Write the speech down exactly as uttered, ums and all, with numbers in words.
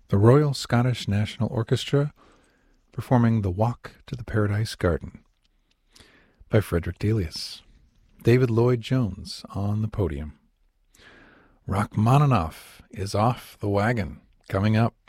The Royal Scottish National Orchestra performing The Walk to the Paradise Garden by Frederick Delius. David Lloyd Jones on the podium. Rachmaninoff is off the wagon. Coming up,